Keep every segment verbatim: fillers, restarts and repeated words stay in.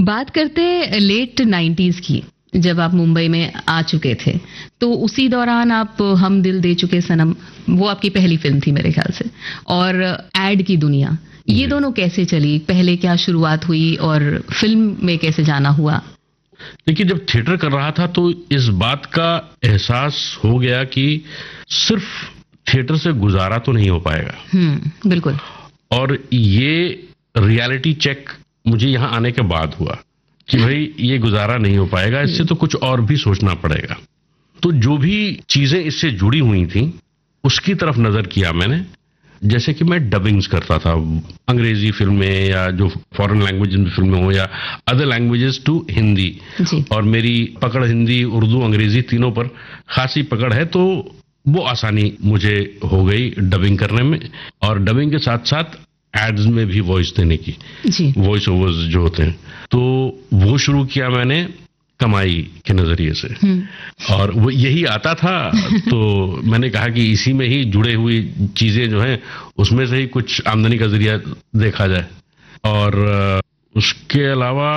बात करते हैं लेट नाइन्टीज की, जब आप मुंबई में आ चुके थे, तो उसी दौरान आप हम दिल दे चुके सनम, वो आपकी पहली फिल्म थी मेरे ख्याल से, और एड की दुनिया, ये दोनों कैसे चली? पहले क्या शुरुआत हुई और फिल्म में कैसे जाना हुआ? देखिए, जब थिएटर कर रहा था तो इस बात का एहसास हो गया कि सिर्फ थिएटर से गुजारा तो नहीं हो पाएगा। हम्म, बिल्कुल। और ये रियलिटी चेक मुझे यहाँ आने के बाद हुआ कि भाई ये गुजारा नहीं हो पाएगा, इससे तो कुछ और भी सोचना पड़ेगा। तो जो भी चीजें इससे जुड़ी हुई थी उसकी तरफ नजर किया मैंने। जैसे कि मैं डबिंग्स करता था अंग्रेजी फिल्में या जो फॉरेन लैंग्वेज में फिल्में हो या अदर लैंग्वेजेस टू हिंदी, और मेरी पकड़ हिंदी, उर्दू, अंग्रेजी तीनों पर खासी पकड़ है, तो वो आसानी मुझे हो गई डबिंग करने में। और डबिंग के साथ साथ एड्स में भी वॉइस देने की, वॉइस ओवर्स जो होते हैं, तो वो शुरू किया मैंने कमाई के नजरिए से। और वो यही आता था तो मैंने कहा कि इसी में ही जुड़े हुई चीजें जो हैं उसमें से ही कुछ आमदनी का जरिया देखा जाए। और उसके अलावा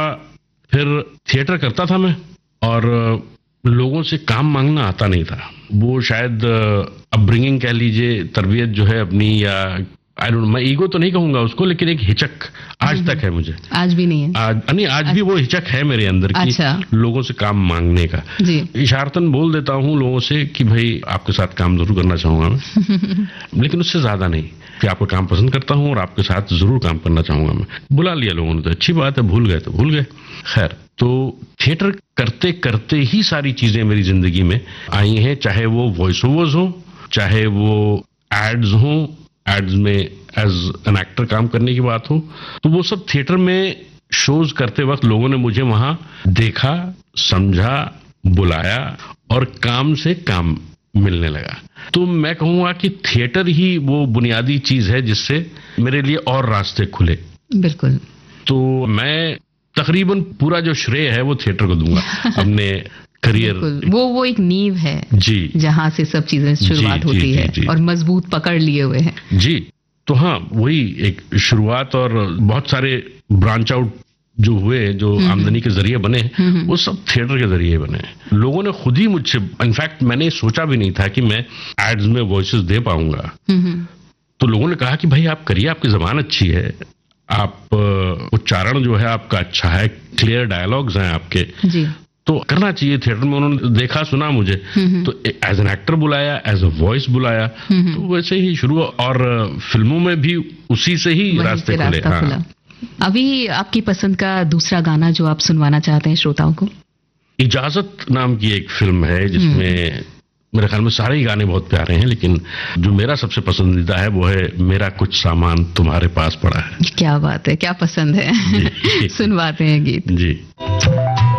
फिर थिएटर करता था मैं, और लोगों से काम मांगना आता नहीं था। वो शायद अपब्रिंगिंग कह लीजिए, तरबियत जो है अपनी, या आई डोंट, मैं ईगो तो नहीं कहूंगा उसको, लेकिन एक हिचक आज तक है मुझे। आज भी नहीं है? आज नहीं, आज भी वो हिचक है मेरे अंदर की, अच्छा। लोगों से काम मांगने का। जी। इशारतन बोल देता हूँ लोगों से कि भाई आपके साथ काम जरूर करना चाहूंगा मैं लेकिन उससे ज्यादा नहीं, कि आपका काम पसंद करता हूँ और आपके साथ जरूर काम करना चाहूंगा मैं। बुला लिया लोगों ने तो अच्छी बात है, भूल गए तो भूल गए। खैर, तो थिएटर करते करते ही सारी चीजें मेरी जिंदगी में आई हैं, चाहे वो वॉइस ओवर्स हो, चाहे वो एड्स हो, एड्स में एज एन एक्टर काम करने की बात हो, तो वो सब थिएटर में शोज करते वक्त लोगों ने मुझे वहां देखा, समझा, बुलाया और काम से काम मिलने लगा। तो मैं कहूंगा कि थिएटर ही वो बुनियादी चीज है जिससे मेरे लिए और रास्ते खुले। बिल्कुल। तो मैं तकरीबन पूरा जो श्रेय है वो थिएटर को दूंगा अपने करियर। वो वो एक नींव है जी, जहां से सब चीजें शुरुआत होती जी, है जी, जी, और मजबूत पकड़ लिए हुए हैं जी। तो हाँ, वही एक शुरुआत, और बहुत सारे ब्रांच आउट जो हुए, जो आमदनी के जरिए बने, वो सब थिएटर के जरिए बने। लोगों ने खुद ही मुझसे, इनफैक्ट मैंने सोचा भी नहीं था कि मैं एड्स में वॉइसेस दे पाऊंगा। तो लोगों ने कहा कि भाई आप करिए, आपकी जबान अच्छी है, आप उच्चारण जो है आपका अच्छा है, क्लियर डायलॉग्स हैं आपके, जी, तो करना चाहिए थिएटर में। उन्होंने देखा सुना मुझे, तो एज एन एक्टर बुलाया, एज अ वॉइस बुलाया, तो वैसे ही शुरू, और फिल्मों में भी उसी से ही रास्ते खुले। हाँ। अभी आपकी पसंद का दूसरा गाना जो आप सुनवाना चाहते हैं श्रोताओं को? इजाजत नाम की एक फिल्म है जिसमें मेरे ख्याल में सारे ही गाने बहुत प्यारे हैं, लेकिन जो मेरा सबसे पसंदीदा है वो है मेरा कुछ सामान तुम्हारे पास पड़ा है। क्या बात है, क्या पसंद है। सुनवाते हैं गीत। जी।